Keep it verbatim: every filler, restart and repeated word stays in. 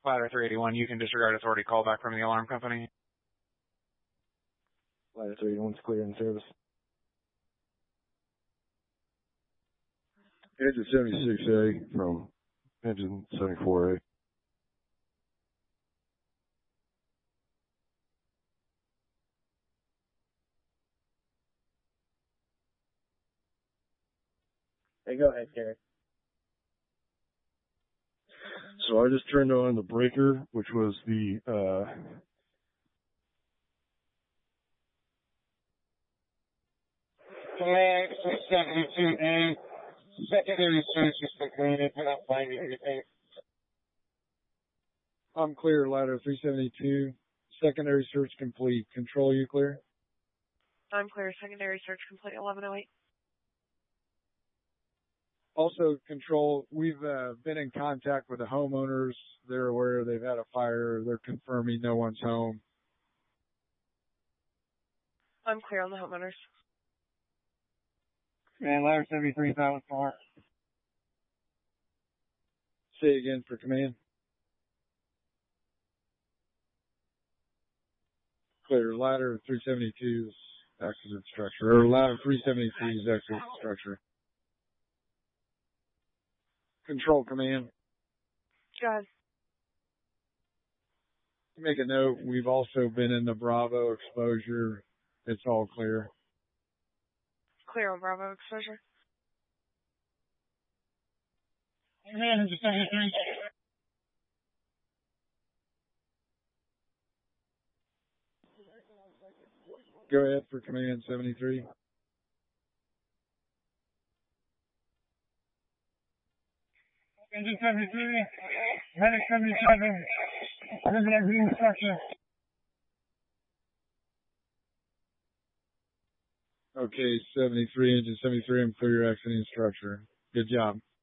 Ladder three eighty-one, you can disregard authority callback from the alarm company. Ladder three eighty-one's clear in service. Engine seventy-six A from engine seventy-four A. Hey, go ahead, Gary. So I just turned on the breaker, which was the, uh, Command six seventy-two A, secondary search is completed without finding anything. I'm clear, ladder three seventy-two. Secondary search complete. Control, you clear? I'm clear. Secondary search complete. eleven oh eight. Also, control, we've uh, been in contact with the homeowners. They're aware they've had a fire. They're confirming no one's home. I'm clear on the homeowners. And ladder seventy-three thousand four. Say again for command. Clear. Ladder three seventy-two is exit structure. Or ladder three seventy-three is exit structure. Control command. Go ahead. Make a note, we've also been in the Bravo exposure. It's all clear. Clear on Bravo exposure. Engine seventy-three. Go ahead for command seventy-three. Engine seventy-three, medic seventy-seven, resident green structure. Okay, seventy-three, engine seventy-three, I'm clear your exiting structure. Good job.